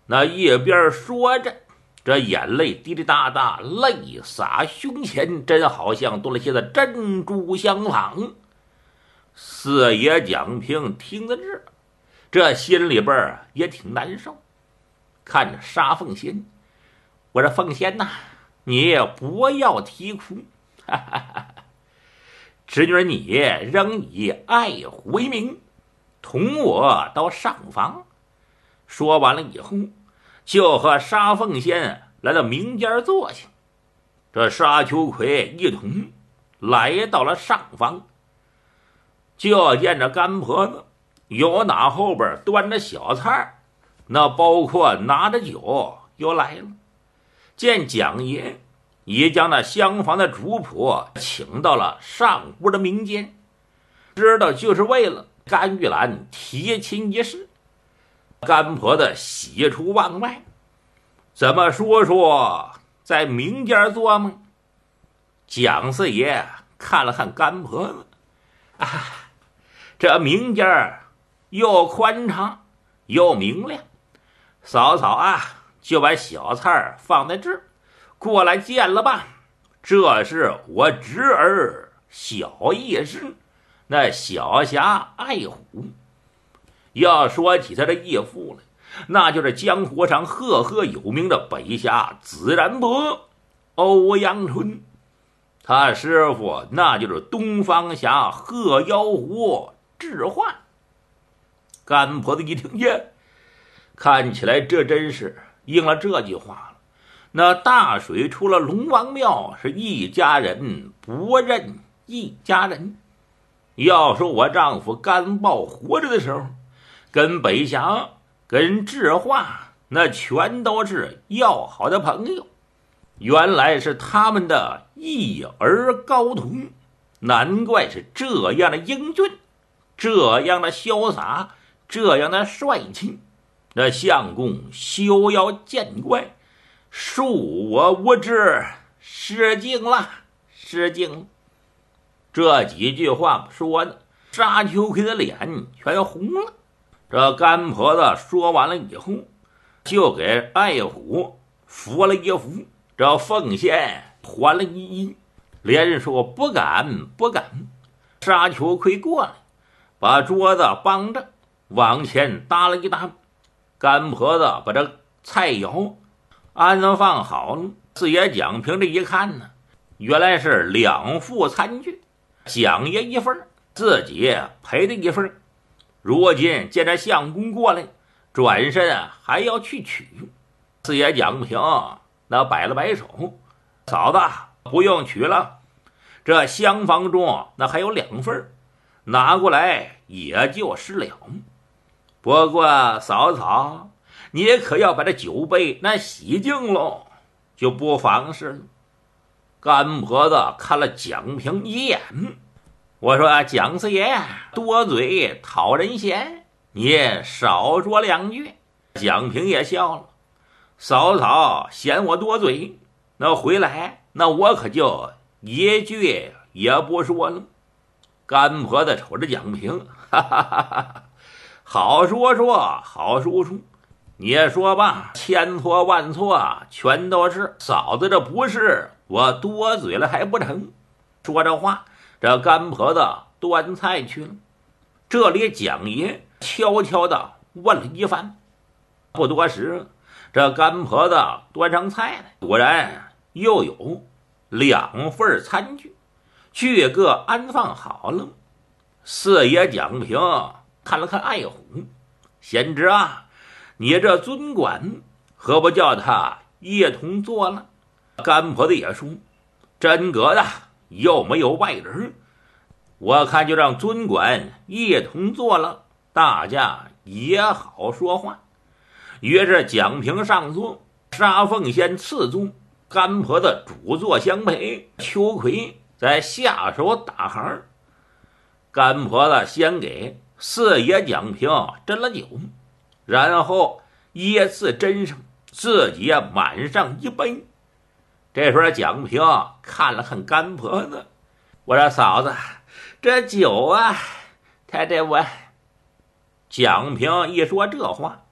那一边说着，这眼泪滴滴答答，泪洒胸前，真好像多了些的珍珠相仿。四爷蒋平听得这心里边也挺难受，看着沙凤仙，我说凤仙呐，你也不要啼哭，哈哈哈！侄女你仍以爱虎为名，同我到上房。说完了以后，就和沙凤仙来到明间坐下。这沙秋葵一同来到了上房，就见着干婆子有哪后边端着小菜，那包括拿着酒又来了。见蒋爷已将那厢房的主仆请到了上屋的明间，知道就是为了甘玉兰提亲一事。干婆子喜出望外，怎么说在明间做吗？蒋四爷看了看干婆子，这明间又宽敞又明亮，嫂嫂就把小菜放在这儿，过来见了吧。这是我侄儿小义士，那小侠爱虎。要说起他的义父来，那就是江湖上赫赫有名的北侠紫然伯欧阳春，他师傅那就是东方侠鹤妖狐智幻。干婆子一听耶，看起来这真是应了这句话了，那大水出了龙王庙，是一家人不认一家人。要说我丈夫干豹活着的时候，跟北侠跟智化那全都是要好的朋友，原来是他们的一儿高同，难怪是这样的英俊，这样的潇洒，这样的帅气。那相公休要见怪，恕我无知，失敬了，失敬了。这几句话说的沙秋葵的脸全红了。这干婆子说完了以后，就给爱虎扶了一扶，这凤仙还了一衣，连说不敢不敢。沙秋葵过来，把桌子帮着往前搭了一搭，干婆子把这菜肴安放好了。四爷蒋平这一看呢，原来是两副餐具，蒋爷一份，自己陪的一份。如今见着相公过来，转身还要去取。四爷蒋平那摆了摆手，嫂子不用取了，这厢房中那还有2份，拿过来也就是了。不过嫂嫂，你可要把这酒杯那洗净喽，就不妨事了。干婆子看了蒋平一眼，我说蒋四爷多嘴讨人嫌，你少说2句。蒋平也笑了，嫂嫂嫌我多嘴，那回来那我可就一句也不说了。干婆子瞅着蒋平，哈哈哈哈，好说说，好说说，你也说吧，千错万错全都是嫂子，这不是我多嘴了还不成？说这话，这干婆子端菜去了。这里蒋爷悄悄地问了一番，不多时，这干婆子端上菜来，果然又有2份餐具，俱各安放好了。四爷蒋平看了看爱虎，贤侄你这尊管何不叫他一同坐了？干婆子也说，真格的又没有外人，我看就让尊管一同坐了，大家也好说话。于是蒋平上座，沙凤仙次坐，干婆子主座相陪，秋葵在下手打行。干婆子先给四爷蒋平斟了酒，然后依次斟上，自己满上一杯。这时候蒋平看了看干婆子，我说嫂子，这酒他这我。蒋平一说这话，